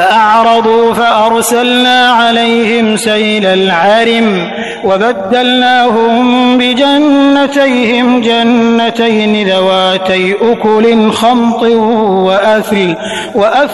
أعرضوا فأرسلنا عليهم سيل العرم وبدلناهم بجنتيهم جنتين ذواتي أكل خمط وأثل